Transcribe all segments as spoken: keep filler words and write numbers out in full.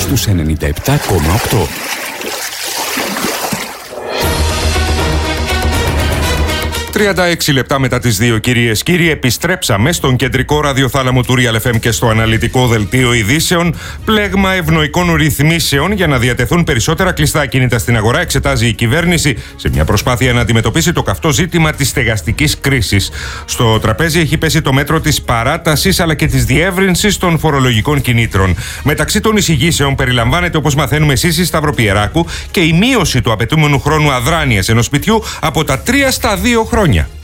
στους ενενήντα επτά κόμμα οκτώ. τριάντα έξι λεπτά μετά τις δύο, κυρίες κύριοι, επιστρέψαμε στον κεντρικό ραδιοθάλαμο του Real εφ εμ και στο αναλυτικό δελτίο ειδήσεων. Πλέγμα ευνοϊκών ρυθμίσεων για να διατεθούν περισσότερα κλειστά ακίνητα στην αγορά εξετάζει η κυβέρνηση σε μια προσπάθεια να αντιμετωπίσει το καυτό ζήτημα της στεγαστικής κρίσης. Στο τραπέζι έχει πέσει το μέτρο της παράτασης αλλά και της διεύρυνσης των φορολογικών κινήτρων. Μεταξύ των εισηγήσεων περιλαμβάνεται, όπως μαθαίνουμε εσείς, Σταυροπιεράκου, και η μείωση του απαιτούμενου χρόνου αδράνειας ενός σπιτιού από τα τρία στα δύο χρόνια.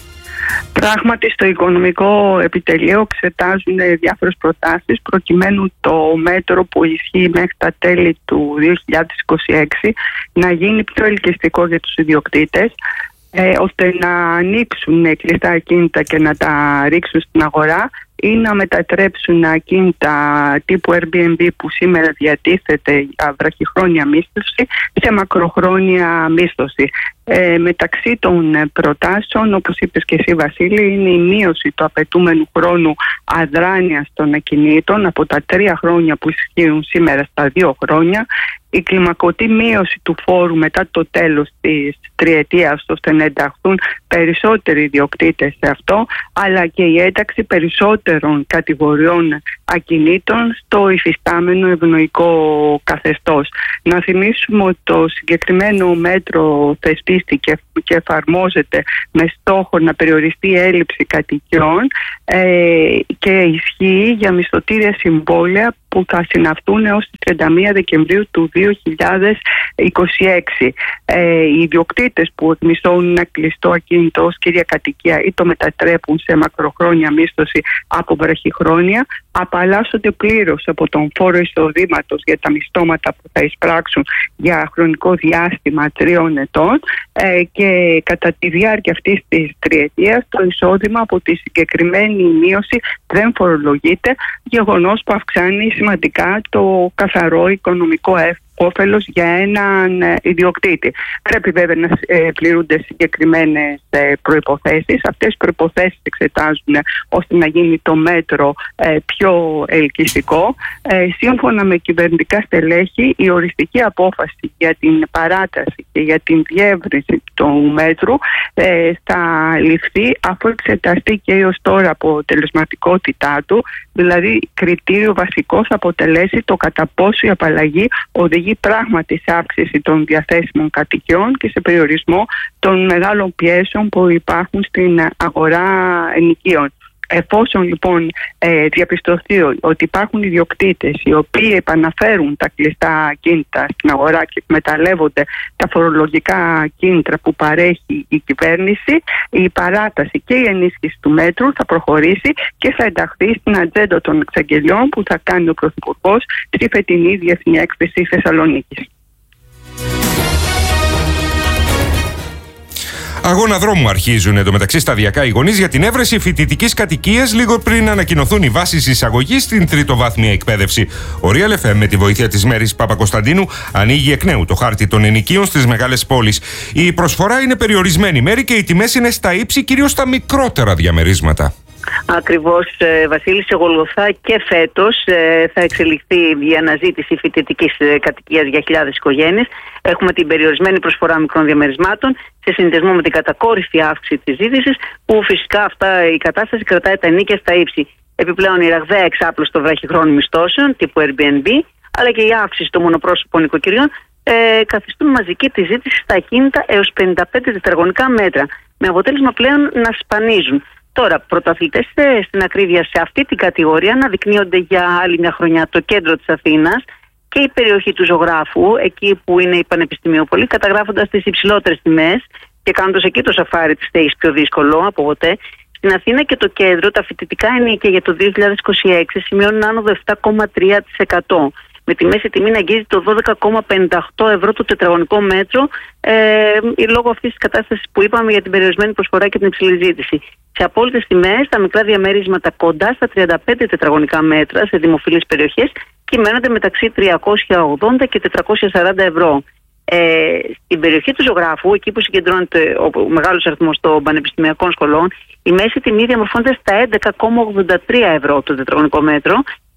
Πράγματι, στο Οικονομικό Επιτελείο εξετάζουν διάφορες προτάσεις προκειμένου το μέτρο που ισχύει μέχρι τα τέλη του δύο χιλιάδες είκοσι έξι να γίνει πιο ελκυστικό για τους ιδιοκτήτες, ε, ώστε να ανοίξουν κλειστά ακίνητα και να τα ρίξουν στην αγορά ή να μετατρέψουν ακίνητα τύπου Airbnb που σήμερα διατίθεται για βραχυχρόνια μίσθωση σε μακροχρόνια μίσθωση. Ε, μεταξύ των προτάσεων, όπως είπες και εσύ, Βασίλη, είναι η μείωση του απαιτούμενου χρόνου αδράνειας των ακινήτων από τα τρία χρόνια που ισχύουν σήμερα στα δύο χρόνια, η κλιμακωτή μείωση του φόρου μετά το τέλος της τριετίας ώστε να ενταχθούν περισσότεροι ιδιοκτήτες σε αυτό, αλλά και η ένταξη περισσότερων κατηγοριών ακινήτων στο υφιστάμενο ευνοϊκό καθεστώς. Να θυμίσουμε ότι το συγκεκριμένο μέτρο θεσπίστηκε και εφαρμόζεται με στόχο να περιοριστεί η έλλειψη κατοικιών ε, και ισχύει για μισθωτήρια συμβόλαια που θα συναυτούν έως τις τριάντα μία Δεκεμβρίου του δύο χιλιάδες είκοσι έξι. Ε, οι ιδιοκτήτες που εκμισθώνουν ένα κλειστό ακίνητο ως κύρια κατοικία ή το μετατρέπουν σε μακροχρόνια μίσθωση από βραχυχρόνια απαλλάσσονται πλήρως από τον φόρο εισοδήματος για τα μισθώματα που θα εισπράξουν για χρονικό διάστημα τριών ετών ε, και κατά τη διάρκεια αυτής της τριετίας το εισόδημα από τη συγκεκριμένη μείωση δεν φορολογείται, γεγονός που αυξάνει σημαντικά το καθαρό οικονομικό όφελος για έναν ιδιοκτήτη. Πρέπει βέβαια να πληρούνται συγκεκριμένες προϋποθέσεις. Αυτές οι προϋποθέσεις εξετάζουν ώστε να γίνει το μέτρο πιο ελκυστικό. Σύμφωνα με κυβερνητικά στελέχη, η οριστική απόφαση για την παράταση και για την διεύρυνση του μέτρου θα ληφθεί αφού εξεταστεί και έως τώρα αποτελεσματικότητά του, δηλαδή κριτήριο βασικό θα αποτελέσει το κατά πόσο η απαλλαγή οδηγεί πράγματι σε αύξηση των διαθέσιμων κατοικιών και σε περιορισμό των μεγάλων πιέσεων που υπάρχουν στην αγορά ενοικίων. Εφόσον λοιπόν ε, διαπιστωθεί ότι υπάρχουν ιδιοκτήτες οι οποίοι επαναφέρουν τα κλειστά κίνητρα στην αγορά και εκμεταλλεύονται τα φορολογικά κίνητρα που παρέχει η κυβέρνηση, η παράταση και η ενίσχυση του μέτρου θα προχωρήσει και θα ενταχθεί στην ατζέντα των εξαγγελιών που θα κάνει ο Πρωθυπουργός στη φετινή Διεθνή Έκθεση Θεσσαλονίκης. Αγώνα δρόμου αρχίζουν εντωμεταξύ σταδιακά οι γονείς για την έβρεση φοιτητικής κατοικίας λίγο πριν ανακοινωθούν οι βάσεις εισαγωγής στην τριτοβάθμια εκπαίδευση. Ο Real εφ εμ με τη βοήθεια της Μέρης Παπακοσταντίνου ανοίγει εκ νέου το χάρτη των ενοικίων στις μεγάλες πόλεις. Η προσφορά είναι περιορισμένη, Μέρη, και οι τιμές είναι στα ύψη, κυρίως στα μικρότερα διαμερίσματα. Ακριβώς, Βασίλη, σε Γολγοθά και φέτος θα εξελιχθεί η αναζήτηση φοιτητικής κατοικίας για χιλιάδες οικογένειες. Έχουμε την περιορισμένη προσφορά μικρών διαμερισμάτων σε συνδυασμό με την κατακόρυφη αύξηση της ζήτησης, που φυσικά αυτά η κατάσταση κρατάει τα ενοίκια στα ύψη. Επιπλέον, η ραγδαία εξάπλωση των βραχυχρόνων μισθώσεων τύπου Airbnb, αλλά και η αύξηση των μονοπρόσωπων νοικοκυριών ε, καθιστούν μαζική τη ζήτηση στα ακίνητα έως πενήντα πέντε τετραγωνικά μέτρα, με αποτέλεσμα πλέον να σπανίζουν. Τώρα, πρωταθλητές στην ακρίβεια σε αυτή την κατηγορία αναδεικνύονται για άλλη μια χρονιά το κέντρο της Αθήνας και η περιοχή του Ζωγράφου, εκεί που είναι η Πανεπιστημιούπολη, καταγράφοντας τις υψηλότερες τιμές και κάνοντας εκεί το σαφάρι της στέγης πιο δύσκολο από ποτέ. Στην Αθήνα και το κέντρο, τα φοιτητικά ενοίκια για το δύο χιλιάδες είκοσι έξι σημειώνουν άνοδο επτά κόμμα τρία τοις εκατό, με τη μέση τιμή να αγγίζει το δώδεκα κόμμα πενήντα οκτώ ευρώ το τετραγωνικό μέτρο, ε, λόγω αυτής της κατάστασης που είπαμε για την περιορισμένη προσφορά και την υψηλή ζήτηση. Σε απόλυτες τιμές, τα μικρά διαμέρισμματα κοντά στα τριάντα πέντε τετραγωνικά μέτρα σε δημοφιλείς περιοχές κυμαίνονται μεταξύ τριακόσια ογδόντα και τετρακόσια σαράντα ευρώ. Ε, στην περιοχή του Ζωγράφου, εκεί που συγκεντρώνεται ο μεγάλος αριθμός των πανεπιστημιακών σχολών, η μέση τιμή διαμορφώνεται στα έντεκα κόμμα ογδόντα τρία ευρώ το τετραγωνικό μέτρο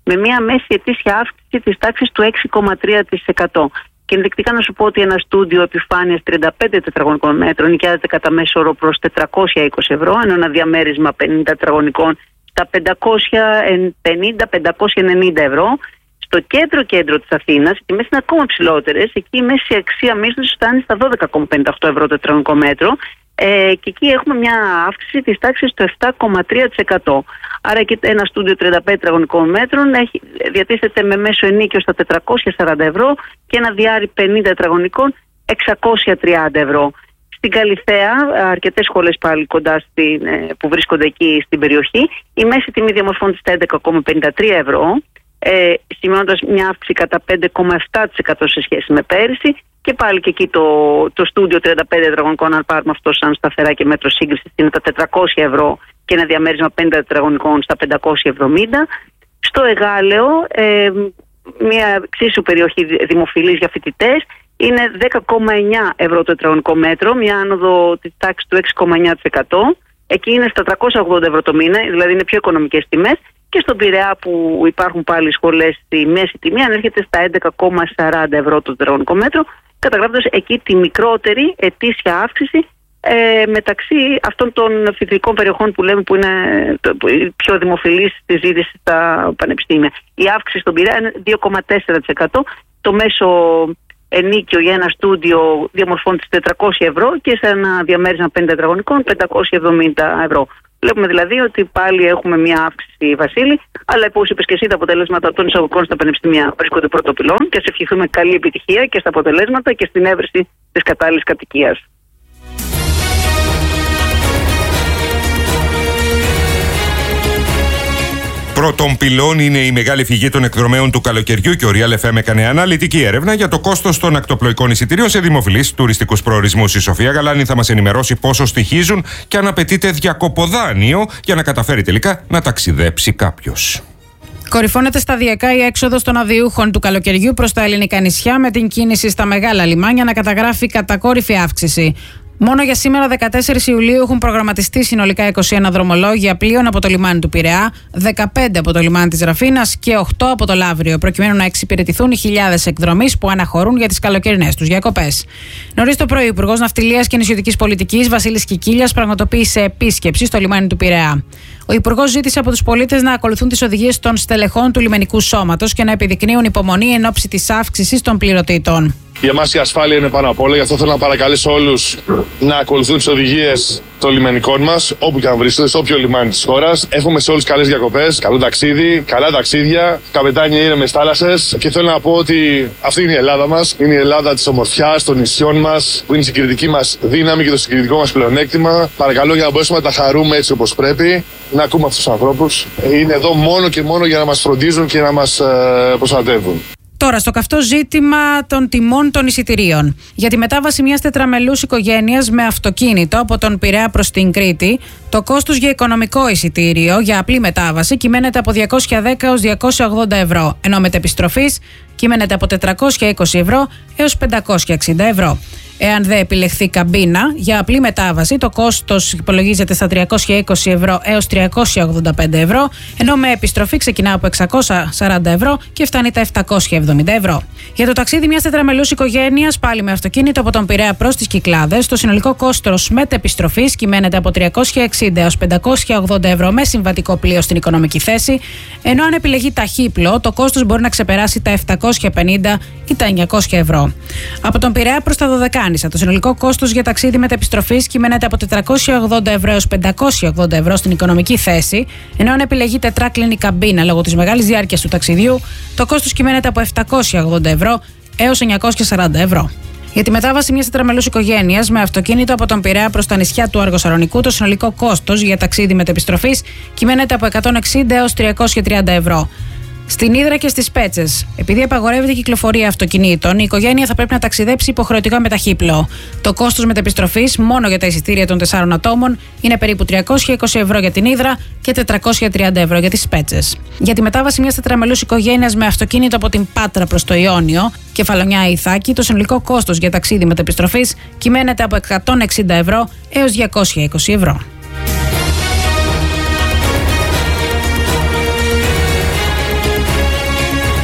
με μια μέση ετήσια αύξηση της τάξης του έξι κόμμα τρία τοις εκατό. Και ενδεικτικά να σου πω ότι ένα στούντιο επιφάνειας τριάντα πέντε τετραγωνικών μέτρων νοικιάζεται κατά μέσο όρο προς τετρακόσια είκοσι ευρώ, ενώ ένα διαμέρισμα πενήντα τετραγωνικών στα πεντακόσια πενήντα με πεντακόσια ενενήντα ευρώ. Στο κέντρο-κέντρο της Αθήνας οι τιμές είναι ακόμα ψηλότερες. Εκεί η μέση αξία μίσθωσης φτάνει στα δώδεκα κόμμα πενήντα οκτώ ευρώ το τετραγωνικό μέτρο. Ε, και εκεί έχουμε μια αύξηση της τάξης του επτά κόμμα τρία τοις εκατό. Άρα και ένα στούντιο τριάντα πέντε τετραγωνικών μέτρων έχει, διατίθεται με μέσο ενίκιο στα τετρακόσια σαράντα ευρώ και ένα διάρρη πενήντα τετραγωνικών εξακόσια τριάντα ευρώ. Στην Καλιθέα, αρκετές σχολές πάλι κοντά στην, που βρίσκονται εκεί στην περιοχή, η μέση τιμή διαμορφώνεται στα έντεκα κόμμα πενήντα τρία ευρώ, ε, σημειώνοντας μια αύξηση κατά πέντε κόμμα επτά τοις εκατό σε σχέση με πέρυσι. Και πάλι και εκεί το, το στούντιο τριάντα πέντε τετραγωνικών, αν πάρουμε αυτό σαν σταθερά και μέτρο σύγκριση, είναι τα τετρακόσια ευρώ και ένα διαμέρισμα πενήντα τετραγωνικών στα πεντακόσια εβδομήντα. Στο Εγάλεο, ε, μια εξίσου περιοχή δημοφιλής για φοιτητές, είναι δέκα κόμμα εννιά ευρώ το τετραγωνικό μέτρο, μια άνοδο της τάξης του έξι κόμμα εννιά τοις εκατό. Εκεί είναι στα τριακόσια ογδόντα ευρώ το μήνα, δηλαδή είναι πιο οικονομικές τιμές. Και στον Πειραιά που υπάρχουν πάλι σχολές, στη μέση τιμή ανέρχεται στα έντεκα κόμμα σαράντα ευρώ το τετραγωνικό μέτρο, καταγράφοντας εκεί τη μικρότερη ετήσια αύξηση ε, μεταξύ αυτών των φοιτητικών περιοχών που λέμε που είναι το, που πιο δημοφιλής στη ζήτηση στα πανεπιστήμια. Η αύξηση στον Πειραιά είναι δύο κόμμα τέσσερα τοις εκατό. Το μέσο ενίκιο για ένα στούντιο διαμορφώνεται τετρακόσια ευρώ και σε ένα διαμέρισμα πέντε τετραγωνικών πεντακόσια εβδομήντα ευρώ. Βλέπουμε δηλαδή ότι πάλι έχουμε μια αύξηση, Βασίλη, αλλά όπως είπες και εσύ, τα αποτελέσματα των εισαγωγικών στα πανεπιστήμια βρίσκονται πρώτο πυλών και σε ευχηθούμε καλή επιτυχία και στα αποτελέσματα και στην έβρεση της κατάλληλης κατοικίας. Πρώτον πυλών είναι η μεγάλη φυγή των εκδρομέων του καλοκαιριού και ο Real εφ εμ έκανε αναλυτική έρευνα για το κόστος των ακτοπλοϊκών εισιτηρίων σε δημοφιλείς τουριστικούς προορισμούς. Η Σοφία Γαλάνη θα μας ενημερώσει πόσο στοιχίζουν και αν απαιτείται διακοποδάνειο για να καταφέρει τελικά να ταξιδέψει κάποιος. Κορυφώνεται σταδιακά η έξοδος των αδειούχων του καλοκαιριού προς τα ελληνικά νησιά, με την κίνηση στα μεγάλα λιμάνια να καταγράφει κατακόρυφη αύξηση. Μόνο για σήμερα, δεκατέσσερις Ιουλίου, έχουν προγραμματιστεί συνολικά είκοσι ένα δρομολόγια πλοίων από το λιμάνι του Πειραιά, δεκαπέντε από το λιμάνι της Ραφίνας και οκτώ από το Λαύριο, προκειμένου να εξυπηρετηθούν οι χιλιάδες εκδρομείς που αναχωρούν για τις καλοκαιρινές τους διακοπές. Νωρίς το πρωί, ο Υπουργός Ναυτιλίας και Νησιωτικής Πολιτικής, Βασίλης Κικίλιας, πραγματοποίησε επίσκεψη στο λιμάνι του Πειραιά. Ο Υπουργός ζήτησε από τους πολίτες να ακολουθούν τις οδηγίες των στελεχών του λιμενικού σώματος και να επιδεικνύουν υπομονή εν ώψη της αύξησης των πληρωτήτων. Για εμάς η ασφάλεια είναι πάνω απ' όλα, γι' αυτό θέλω να παρακαλέσω όλους να ακολουθούν τις οδηγίες των λιμενικών μας, όπου και αν βρίσκονται, σε όποιο λιμάνι της χώρας. Εύχομαι σε όλους καλές διακοπές, καλό ταξίδι, καλά ταξίδια, καπετάνια ήρεμες θάλασσες. Και θέλω να πω ότι αυτή είναι η Ελλάδα μας. Είναι η Ελλάδα της ομορφιάς, των νησιών μας, που είναι η συγκριτική μας δύναμη και το συγκριτικό μας πλεονέκτημα. Παρακαλώ, για να μπορέσουμε να τα χαρούμε έτσι όπως πρέπει, να ακούμε αυτούς τους ανθρώπους. Είναι εδώ μόνο και μόνο για να μας φροντίζουν και να μας ε, προστατεύουν. Τώρα, στο καυτό ζήτημα των τιμών των εισιτηρίων. Για τη μετάβαση μιας τετραμελούς οικογένειας με αυτοκίνητο από τον Πειραιά προς την Κρήτη, το κόστος για οικονομικό εισιτήριο για απλή μετάβαση κυμαίνεται από διακόσια δέκα έως διακόσια ογδόντα ευρώ, ενώ μετεπιστροφής κυμαίνεται από τετρακόσια είκοσι ευρώ έως πεντακόσια εξήντα ευρώ. Εάν δεν επιλεχθεί καμπίνα, για απλή μετάβαση το κόστος υπολογίζεται στα τριακόσια είκοσι ευρώ έως τριακόσια ογδόντα πέντε ευρώ, ενώ με επιστροφή ξεκινά από εξακόσια σαράντα ευρώ και φτάνει τα επτακόσια εβδομήντα ευρώ. Για το ταξίδι μιας τετραμελούς οικογένειας, πάλι με αυτοκίνητο από τον Πειραιά προς τις Κυκλάδες, το συνολικό κόστος μετεπιστροφής κυμαίνεται από τριακόσια εξήντα έως πεντακόσια ογδόντα ευρώ με συμβατικό πλοίο στην οικονομική θέση, ενώ αν επιλεγεί ταχύπλο, το κόστος μπορεί να ξεπεράσει τα επτακόσια πενήντα ή τα εννιακόσια ευρώ. Από τον Πειραιά προς τα Δωδεκάνησα, το συνολικό κόστος για ταξίδι μετεπιστροφής κυμαίνεται από τετρακόσια ογδόντα ευρώ έως πεντακόσια ογδόντα ευρώ στην οικονομική θέση, ενώ αν επιλεγεί τετράκλινη καμπίνα λόγω της μεγάλης διάρκειας του ταξιδιού, το κόστος κυμαίνεται από επτακόσια ογδόντα ευρώ έως εννιακόσια σαράντα ευρώ. Για τη μετάβαση μιας τετραμελούς οικογένειας με αυτοκίνητο από τον Πειραιά προς τα νησιά του Αργοσαρονικού, το συνολικό κόστος για ταξίδι μετεπιστροφής κυμαίνεται από εκατόν εξήντα έως τριακόσια τριάντα ευρώ. Στην Ύδρα και στις Πέτσες, επειδή απαγορεύεται η κυκλοφορία αυτοκινήτων, η οικογένεια θα πρέπει να ταξιδέψει υποχρεωτικά με ταχύπλοο. Το κόστος μετεπιστροφής μόνο για τα εισιτήρια των τεσσάρων ατόμων είναι περίπου τριακόσια είκοσι ευρώ για την Ύδρα και τετρακόσια τριάντα ευρώ για τις Πέτσες. Για τη μετάβαση μιας τετραμελούς οικογένειας με αυτοκίνητο από την Πάτρα προς το Ιόνιο, Κεφαλονιά ή Ιθάκη, το συνολικό κόστος για ταξίδι μετεπιστροφής κυμαίνεται από εκατόν εξήντα ευρώ έως διακόσια είκοσι ευρώ.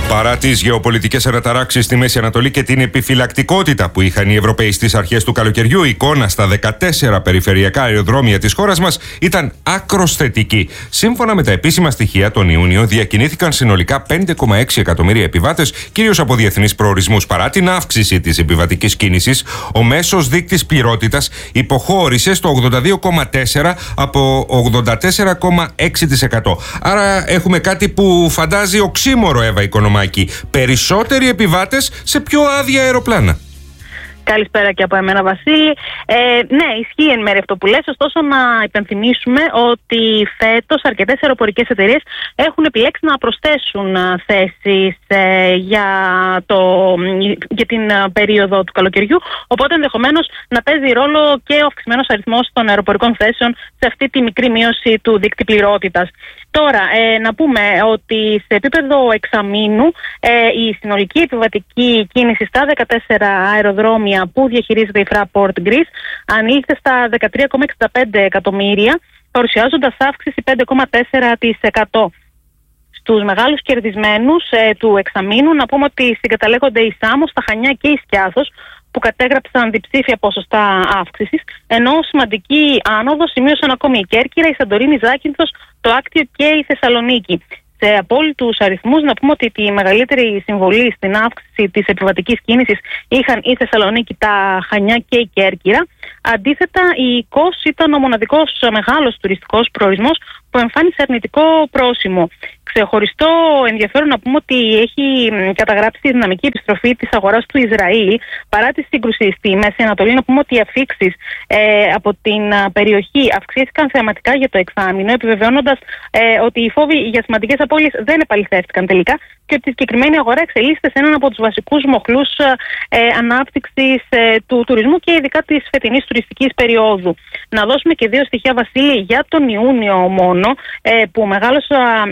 Παρά τις γεωπολιτικές αναταράξεις στη Μέση Ανατολή και την επιφυλακτικότητα που είχαν οι Ευρωπαίοι στις αρχές του καλοκαιριού, η εικόνα στα δεκατέσσερα περιφερειακά αεροδρόμια της χώρας μας ήταν άκρως θετική. Σύμφωνα με τα επίσημα στοιχεία, τον Ιούνιο διακινήθηκαν συνολικά πέντε κόμμα έξι εκατομμύρια επιβάτες, κυρίως από διεθνείς προορισμούς. Παρά την αύξηση της επιβατικής κίνησης, ο μέσος δείκτης πληρότητας υποχώρησε στο ογδόντα δύο κόμμα τέσσερα από ογδόντα τέσσερα κόμμα έξι τοις εκατό. Άρα έχουμε κάτι που φαντάζει οξύμορο, Εύα Οικονομάκη. Περισσότεροι επιβάτες σε πιο άδεια αεροπλάνα. Καλησπέρα και από εμένα, Βασίλη. Ε, ναι, ισχύει εν μέρει αυτό που λες. Ωστόσο, να υπενθυμίσουμε ότι φέτος αρκετές αεροπορικές εταιρείες έχουν επιλέξει να προσθέσουν θέσεις ε, για, το, για την περίοδο του καλοκαιριού. Οπότε, ενδεχομένως να παίζει ρόλο και ο αυξημένος αριθμός των αεροπορικών θέσεων σε αυτή τη μικρή μείωση του δείκτη πληρότητας. Τώρα, ε, να πούμε ότι σε επίπεδο εξαμήνου ε, η συνολική επιβατική κίνηση στα δεκατέσσερα αεροδρόμια που διαχειρίζεται η Fraport Greece ανήλθε στα δεκατρία κόμμα εξήντα πέντε εκατομμύρια, παρουσιάζοντας αύξηση πέντε κόμμα τέσσερα τοις εκατό. Στους μεγάλους κερδισμένους ε, του εξαμήνου, να πούμε ότι συγκαταλέγονται η Σάμος, τα Χανιά και η Σκιάθος, που κατέγραψαν διψήφια ποσοστά αύξησης, ενώ σημαντική άνοδο σημείωσαν ακόμη η Κέρκυρα, η Σαντορίνη, η Ζάκυνθος, το Άκτιο και η Θεσσαλονίκη. Σε απόλυτους αριθμούς, να πούμε ότι τη μεγαλύτερη συμβολή στην αύξηση της επιβατικής κίνησης είχαν η Θεσσαλονίκη, τα Χανιά και η Κέρκυρα. Αντίθετα, η Κος ήταν ο μοναδικός μεγάλος τουριστικός προορισμός που εμφάνισε αρνητικό πρόσημο. Ξεχωριστό ενδιαφέρον να πούμε ότι έχει καταγράψει η δυναμική επιστροφή της αγοράς του Ισραήλ παρά τη σύγκρουση στη Μέση Ανατολή. Να πούμε ότι οι αφίξεις ε, από την περιοχή αυξήθηκαν θεαματικά για το εξάμηνο, επιβεβαιώνοντας ε, ότι οι φόβοι για σημαντικές απώλειες δεν επαληθεύτηκαν τελικά και ότι η συγκεκριμένη αγορά εξελίσσεται σε έναν από τους βασικούς μοχλούς ε, ανάπτυξης ε, του τουρισμού και ειδικά της φετινής τουριστικής περίοδου. Να δώσουμε και δύο στοιχεία, Βασίλη, για τον Ιούνιο μόνο, ε, που μεγάλος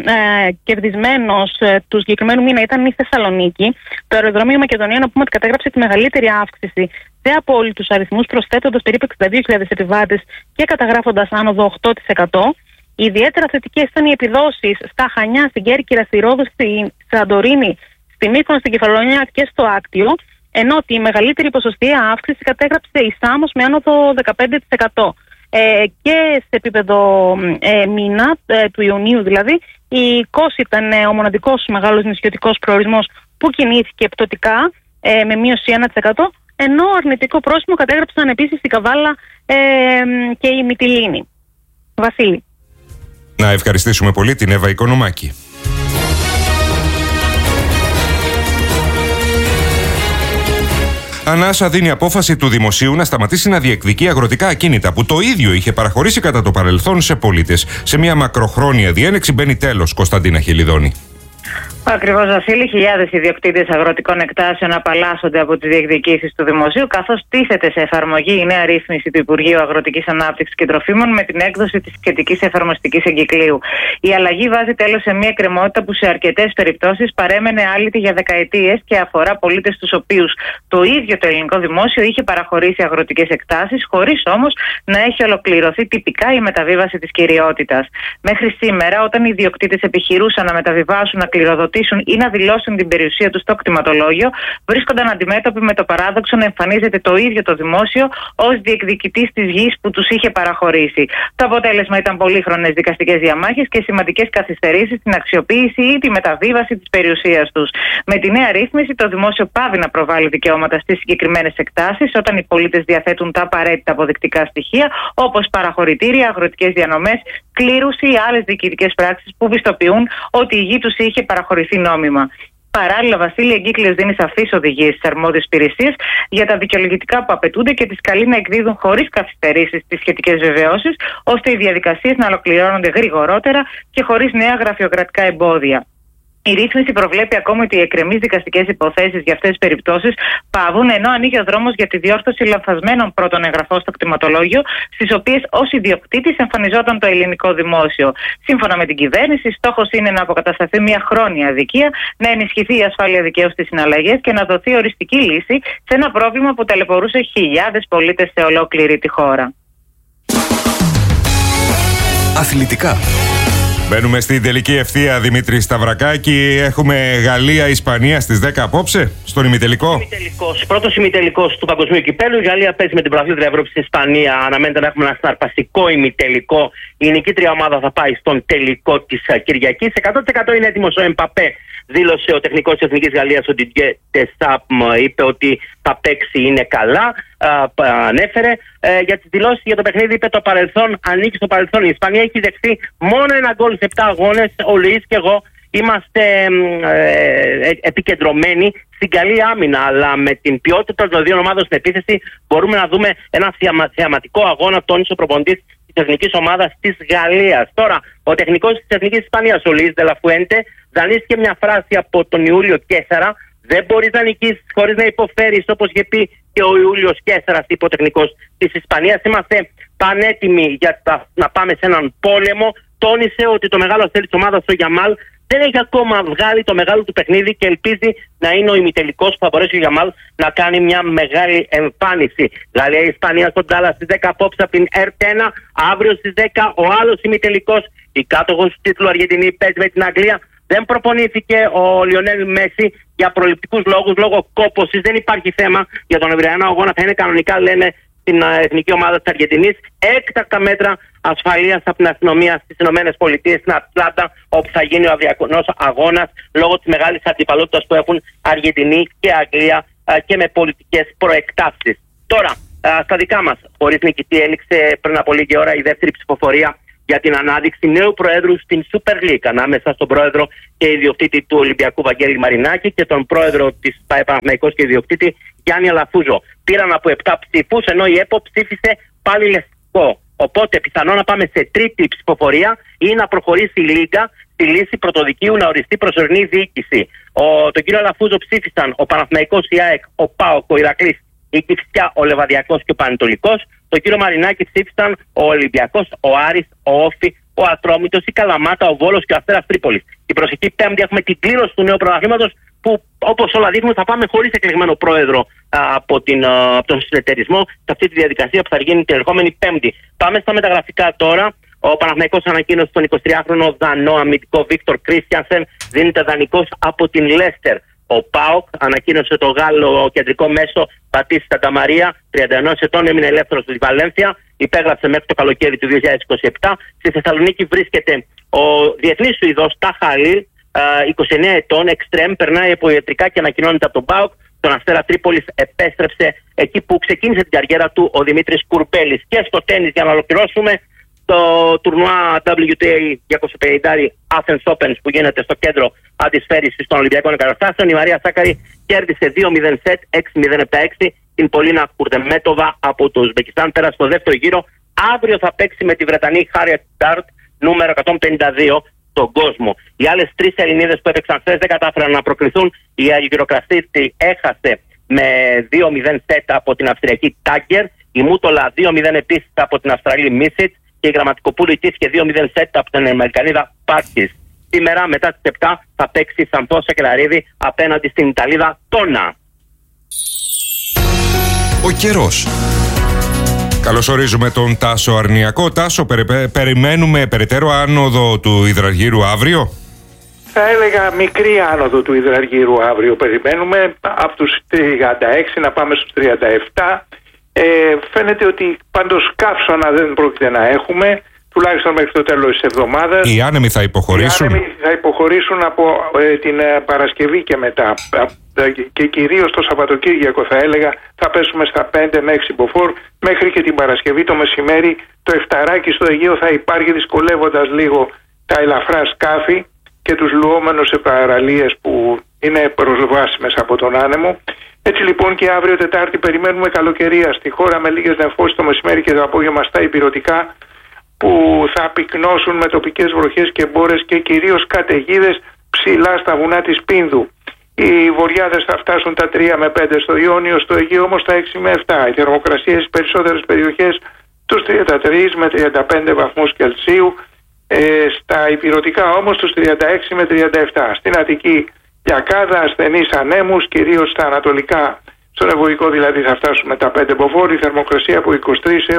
ε, κερδισμένος ε, του συγκεκριμένου μήνα ήταν η Θεσσαλονίκη. Το αεροδρόμιο Μακεδονία, να πούμε ότι κατέγραψε τη μεγαλύτερη αύξηση σε απόλυτους αριθμούς, προσθέτοντας περίπου εξήντα δύο χιλιάδες επιβάτες και καταγράφοντας άνοδο οκτώ τοις εκατό. Ιδιαίτερα θετικές ήταν οι επιδόσεις στα Χανιά, στην Κέρκυρα, στη Ρόδο, στη Σαντορίνη, στη Μύκονο, στην Κεφαλονιά και στο Άκτιο, ενώ τη μεγαλύτερη ποσοστιαία αύξηση κατέγραψε η Σάμος με άνοδο δεκαπέντε τοις εκατό. Ε, και σε επίπεδο ε, μήνα, ε, του Ιουνίου δηλαδή, η Κος ήταν ε, ο μοναδικός μεγάλος νησιωτικός προορισμός που κινήθηκε πτωτικά ε, με μείωση ένα τοις εκατό, ενώ αρνητικό πρόσημο κατέγραψαν επίσης η Καβάλα ε, και η Μυτιλήνη. Βασίλη. Να ευχαριστήσουμε πολύ την Εύα Οικονομάκη. Ανάσα δίνει απόφαση του δημοσίου να σταματήσει να διεκδικεί αγροτικά ακίνητα που το ίδιο είχε παραχωρήσει κατά το παρελθόν σε πολίτες. Σε μια μακροχρόνια διένεξη μπαίνει τέλος, Κωνσταντίνα Χελιδόνη. Ακριβώς, Βασίλη, χιλιάδες ιδιοκτήτες αγροτικών εκτάσεων απαλλάσσονται από τις διεκδικήσεις του δημοσίου, καθώς τίθεται σε εφαρμογή η νέα ρύθμιση του Υπουργείου Αγροτικής Ανάπτυξης και Τροφίμων με την έκδοση της σχετικής εφαρμοστικής εγκυκλίου. Η αλλαγή βάζει τέλος σε μια εκκρεμότητα που σε αρκετές περιπτώσεις παρέμενε άλυτη για δεκαετίες και αφορά πολίτες στους οποίους το ίδιο το ελληνικό δημόσιο είχε παραχωρήσει αγροτικές εκτάσεις, χωρίς όμως να έχει ολοκληρωθεί τυπικά η μεταβίβαση της κυριότητας. Μέχρι σήμερα, όταν οι ιδιοκτήτες επιχειρούσαν να μεταβιβάσουν, να κληροδοτήσουν ή να δηλώσουν την περιουσία του στο κτηματολόγιο, βρίσκονταν αντιμέτωποι με το παράδοξο να εμφανίζεται το ίδιο το δημόσιο ως διεκδικητής της γης που τους είχε παραχωρήσει. Το αποτέλεσμα ήταν πολύχρονες δικαστικές διαμάχες και σημαντικές καθυστερήσεις στην αξιοποίηση ή τη μεταβίβαση της περιουσίας τους. Με τη νέα ρύθμιση, το δημόσιο πάβει να προβάλλει δικαιώματα στις συγκεκριμένες εκτάσεις όταν οι πολίτες διαθέτουν τα απαραίτητα αποδεικτικά στοιχεία, όπως παραχωρητήρια, αγροτικές διανομές, κλήρους ή άλλες διοικητικές πράξεις που πιστοποιούν ότι η γη τους είχε παραχωρηθεί νόμιμα. Παράλληλα, Βασίλη, εγκύκλειος δίνει σαφείς οδηγίες στις αρμόδιες υπηρεσίες για τα δικαιολογητικά που απαιτούνται και τις καλεί να εκδίδουν χωρίς καθυστερήσεις τις σχετικές βεβαιώσεις, ώστε οι διαδικασίες να ολοκληρώνονται γρηγορότερα και χωρίς νέα γραφειοκρατικά εμπόδια. Η ρύθμιση προβλέπει ακόμη ότι οι εκκρεμείς δικαστικές υποθέσεις για αυτές τις περιπτώσεις πάβουν, ενώ ανοίγει ο δρόμος για τη διόρθωση λανθασμένων πρώτων εγγραφών στο κτηματολόγιο, στις οποίες ως ιδιοκτήτης εμφανιζόταν το ελληνικό δημόσιο. Σύμφωνα με την κυβέρνηση, στόχος είναι να αποκατασταθεί μια χρόνια αδικία, να ενισχυθεί η ασφάλεια δικαίου στις συναλλαγές και να δοθεί οριστική λύση σε ένα πρόβλημα που ταλαιπωρούσε χιλιάδες πολίτες σε ολόκληρη τη χώρα. Αθλητικά. Μπαίνουμε στην τελική ευθεία, Δημήτρη Σταυρακάκη. Έχουμε Γαλλία-Ισπανία στις δέκα απόψε, στον ημιτελικό. Πρώτος ημιτελικός του Παγκοσμίου Κυπέλλου. Η Γαλλία παίζει με την πρωταθλήτρια Ευρώπης στην Ισπανία. Αναμένεται να έχουμε ένα συναρπαστικό ημιτελικό. Η νικήτρια ομάδα θα πάει στον τελικό της Κυριακής. εκατό τοις εκατό είναι έτοιμος ο Εμπαπέ. Δήλωσε ο τεχνικός της Εθνικής Γαλλίας, ο Didier Deschamps, είπε ότι θα παίξει, είναι καλά. Α, ανέφερε ε, για τις δηλώσεις για το παιχνίδι, είπε το παρελθόν ανήκει στο παρελθόν. Η Ισπανία έχει δεχθεί μόνο ένα γκολ σε επτά αγώνες. Ο Λουίς και εγώ είμαστε ε, ε, επικεντρωμένοι στην καλή άμυνα, αλλά με την ποιότητα των δύο ομάδων στην επίθεση μπορούμε να δούμε ένα θεαμα, θεαματικό αγώνα, τόνισε ο προπονητής της εθνικής ομάδας της Γαλλίας. Τώρα, ο τεχνικός της εθνικής Ισπανίας, ο Λουίς Ντελαφουέντε, δανείστηκε μια φράση από τον Ιούλιο Κέσσαρα: δεν μπορείς να νικήσεις χωρίς να υποφέρεις, όπως είχε πει και ο Ιούλιος Κέσσαρας, είπε ο τεχνικός της Ισπανίας. Είμαστε πανέτοιμοι για τα, να πάμε σε έναν πόλεμο. Τόνισε ότι το μεγάλο αστέρι της ομάδας, ο Γιαμάλ, δεν έχει ακόμα βγάλει το μεγάλο του παιχνίδι και ελπίζει να είναι ο ημιτελικός που θα μπορέσει ο Γιαμάλ να κάνει μια μεγάλη εμφάνιση. Γαλλία-Ισπανία στον Ντάλλας στις δέκα απόψε από την Ερτ ένα. Αύριο στις δέκα ο άλλος ημιτελικός. Η κάτοχος του τίτλου Αργεντινή παίζει με την Αγγλία. Δεν προπονήθηκε ο Λιονέλ Μέση για προληπτικούς λόγους, λόγω κόπωσης. Δεν υπάρχει θέμα για τον ευριανό αγώνα. Θα είναι κανονικά, λένε, στην εθνική ομάδα της Αργεντινής. Έκτακτα μέτρα ασφαλείας από την αστυνομία στις ΗΠΑ, στην Ατλάντα, όπου θα γίνει ο αυριανός αγώνας, λόγω της μεγάλης αντιπαλότητας που έχουν Αργεντινή και Αγγλία και με πολιτικές προεκτάσεις. Τώρα, στα δικά μας, χωρίς νικητή, έληξε πριν από λίγη ώρα η δεύτερη ψηφοφορία για την ανάδειξη νέου προέδρου στην Super League, ανάμεσα στον πρόεδρο και ιδιοκτήτη του Ολυμπιακού Βαγγέλη Μαρινάκη και τον πρόεδρο της ΠΑΕ Παναθηναϊκός και ιδιοκτήτη Γιάννη Αλαφούζο. Πήραν από επτά ψήφους, ενώ η ΕΠΟ ψήφισε πάλι λευκό. Οπότε πιθανό να πάμε σε τρίτη ψηφοφορία ή να προχωρήσει η Λίγκα στη λύση πρωτοδικείου να οριστεί προσωρινή διοίκηση. Ο, τον κύριο Αλαφούζο ψήφισαν ο Παναθηναϊκός, η ΑΕΚ, ο ΠΑΟΚ, ο Ηρακλής, η Κηφισιά, ο Λεβαδιακός και ο Πανετολικός. Τον κύριο Μαρινάκη ψήφισαν ο Ολυμπιακός, ο Άρης, ο Όφη, ο Ατρόμητος, η Καλαμάτα, ο Βόλος και ο Αστέρας Τρίπολης. Την προσεχή Πέμπτη έχουμε την κλήρωση του νέου πρωταθλήματος, που όπως όλα δείχνουν θα πάμε χωρίς εκλεγμένο πρόεδρο α, από, την, α, από τον συνεταιρισμό σε αυτή τη διαδικασία που θα γίνει την ερχόμενη Πέμπτη. Πάμε στα μεταγραφικά τώρα. Ο Παναθηναϊκός ανακοίνωσε τον εικοσιτριάχρονο Δανό αμυντικό Βίκτορ Κρίστιανσεν, δίνεται δανεικός από την Λέστερ. Ο ΠΑΟΚ ανακοίνωσε το Γάλλο κεντρικό μέσο Πατήσι Σανταμαρία, τριάντα ενός ετών, έμεινε ελεύθερος στη Βαλένθια, υπέγραψε μέχρι το καλοκαίρι του δύο χιλιάδες είκοσι επτά. Στη Θεσσαλονίκη βρίσκεται ο διεθνής Σουηδός Τάχα Αλίλ, είκοσι εννέα ετών, εξτρέμ, περνάει από ιατρικά και ανακοινώνεται από τον ΠΑΟΚ. Τον Αστέρα Τρίπολης επέστρεψε εκεί που ξεκίνησε την καριέρα του ο Δημήτρης Κουρπέλης. Και στο τένις, για να ολοκληρώσουμε, το τουρνουά ντάμπλιου τι έι διακόσια πενήντα Athens Open που γίνεται στο κέντρο αντισφαίρησης των Ολυμπιακών Εγκαταστάσεων, η Μαρία Σάκαρη κέρδισε δύο μηδέν σετ, έξι μηδέν επτά έξι την Πολίνα Κουρτεμέτοβα από το Ουσμπεκιστάν, πέρασε στο δεύτερο γύρο. Αύριο θα παίξει με τη Βρετανή Χάριετ Ντάρτ, νούμερο εκατόν πενήντα δύο στον κόσμο. Οι άλλες τρεις Ελληνίδες που έπαιξαν χθες δεν κατάφεραν να προκριθούν. Η Αργυροκρασίτη έχασε με δύο μηδέν σετ από την Αυστριακή Τάγκερ, η Μούτολα δύο μηδέν επίσης από την Αυστραλή Μίσιτ και η Γραμματικοπούλου ιτήθηκε δύο μηδέν σετ από την Αμερικανίδα Πάρκης. Σήμερα μετά τις επτά θα παίξει η Σαντόσα Κελαρίδη απέναντι στην Ιταλίδα Τόνα. Ο καιρός. Καλωσορίζουμε τον Τάσο Αρνιακό. Τάσο, περι, περιμένουμε περαιτέρω άνοδο του υδραργύρου αύριο. Θα έλεγα μικρή άνοδο του υδραργύρου αύριο περιμένουμε, από τους τριάντα έξι να πάμε στους τριάντα επτά. Ε, φαίνεται ότι πάντως καύσωνα δεν πρόκειται να έχουμε, τουλάχιστον μέχρι το τέλος της εβδομάδας. Οι άνεμοι θα υποχωρήσουν. Οι άνεμοι θα υποχωρήσουν από ε, την ε, Παρασκευή και μετά. Ε, και κυρίως το Σαββατοκύριακο θα έλεγα θα πέσουμε στα πέντε με έξι μποφόρ. Μέχρι και την Παρασκευή το μεσημέρι το εφταράκι στο Αιγαίο θα υπάρχει, δυσκολεύοντας λίγο τα ελαφρά σκάφη και τους λουόμενους σε παραλίες που είναι προσβάσιμες από τον άνεμο. Έτσι λοιπόν και αύριο Τετάρτη περιμένουμε καλοκαιρία στη χώρα με λίγες νεφώσεις το μεσημέρι και το απόγευμα στα ηπειρωτικά, που θα πυκνώσουν με τοπικές βροχές και μπόρες και κυρίως καταιγίδες ψηλά στα βουνά της Πίνδου. Οι βοριάδες θα φτάσουν τα τρία με πέντε στο Ιόνιο, στο Αιγαίο όμως τα έξι με επτά. Η θερμοκρασία στις περισσότερες περιοχές τους τριάντα τρία με τριάντα πέντε βαθμούς Κελσίου, ε, στα ηπειρωτικά όμως τους τριάντα έξι με τριάντα επτά. Στην Αττική Λιακάδα, ασθενείς ανέμους, κυρίως στα ανατολικά, στον Ευωικό δηλαδή θα φτάσουμε τα πέντε μποφόρ, η θερμοκρασία από είκοσι τρία έως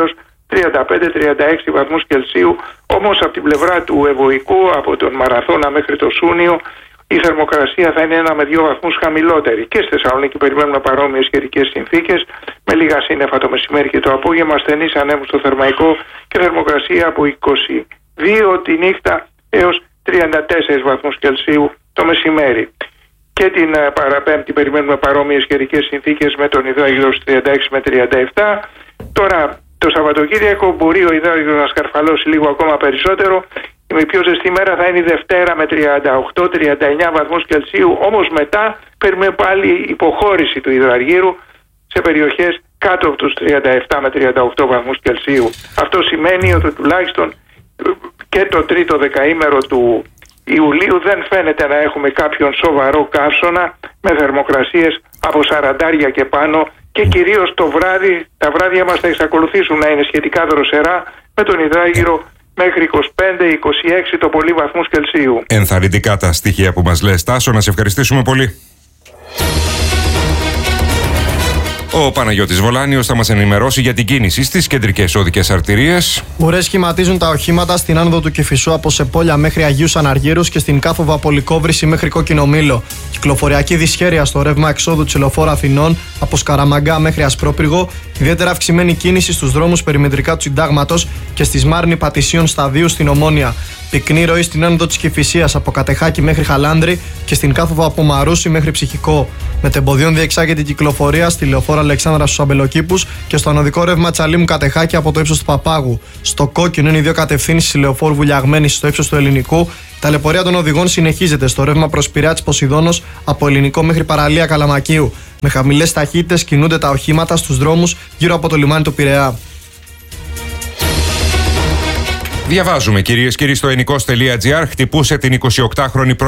τριάντα πέντε τριάντα έξι βαθμούς Κελσίου. Όμως από την πλευρά του Ευωικού, από τον Μαραθώνα μέχρι το Σούνιο, η θερμοκρασία θα είναι ένα με δύο βαθμούς χαμηλότερη. Και στη Θεσσαλονίκη περιμένουμε παρόμοιες καιρικές συνθήκες, με λίγα σύννεφα το μεσημέρι και το απόγευμα, ασθενείς ανέμους στο Θερμαϊκό και θερμοκρασία από είκοσι δύο τη νύχτα έως τριάντα τέσσερις βαθμούς Κελσίου το μεσημέρι. Και την uh, παραπέμπτη περιμένουμε παρόμοιες καιρικές συνθήκες με τον υδράγυρο τριάντα έξι με τριάντα επτά. Τώρα το Σαββατοκύριακο μπορεί ο υδράγυρος να σκαρφαλώσει λίγο ακόμα περισσότερο. Η πιο ζεστή μέρα θα είναι η Δευτέρα με τριάντα οκτώ τριάντα εννιά βαθμούς Κελσίου. Όμως μετά περιμένουμε πάλι υποχώρηση του υδραργύρου σε περιοχές κάτω από τους τριάντα επτά με τριάντα οκτώ βαθμούς Κελσίου. Αυτό σημαίνει ότι τουλάχιστον και το τρίτο δεκαήμερο του Ιουλίου δεν φαίνεται να έχουμε κάποιον σοβαρό καύσωνα με θερμοκρασίες από σαραντάρια και πάνω, και κυρίως το βράδυ, τα βράδια μας θα εξακολουθήσουν να είναι σχετικά δροσερά με τον υδράγυρο μέχρι είκοσι πέντε είκοσι έξι το πολύ βαθμούς Κελσίου. Ενθαρρυντικά τα στοιχεία που μας λες, Τάσο, να σε ευχαριστήσουμε πολύ. Ο Παναγιώτης Βολάνιος θα μας ενημερώσει για την κίνηση στις κεντρικές οδικές αρτηρίες. Ουρές σχηματίζουν τα οχήματα στην άνοδο του Κηφισού από Σεπόλια μέχρι Αγίους Αναργύρους και στην Κάφοβα από Λυκόβρηση μέχρι Κόκκινο Μήλο. Κυκλοφοριακή δυσχέρεια στο ρεύμα εξόδου της Λεωφόρου Αθηνών από Σκαραμαγκά μέχρι Ασπρόπυργο. Ιδιαίτερα αυξημένη κίνηση στους δρόμους περιμετρικά του Συντάγματος και στη Σμάρνη Πατησίων Σταδίου στην Ομόνια. Πυκνή ροή στην άνοδο της Κηφισίας από Κατεχάκη μέχρι Χαλάνδρη και στην Κάφοβα από Μαρούσι μέχρι Ψυχικό. Μετεμποδίων διεξάγεται η κυκλοφορία στη Λεωφόρο Αλεξάνδρα στους Αμπελοκήπους και στο ανωδικό ρεύμα Τσαλίμου Κατεχάκη από το ύψος του Παπάγου. Στο κόκκινο είναι οι δύο κατευθύνσεις στη Λεωφόρου Βουλιαγμένης στο ύψος του Ελληνικού. Η ταλαιπωρία των οδηγών συνεχίζεται στο ρεύμα προς Πειραιά της Ποσειδώνος από Ελληνικό μέχρι Παραλία Καλαμακίου. Με χαμηλές ταχύτητες κινούνται τα οχήματα στους δρόμους γύρω από το λιμάνι του Πειραιά. Διαβάζουμε, κυρίες και κύριοι, στο ενικός τελεία τζι άρ, χτυπούσε την εικοσιοκτάχρονη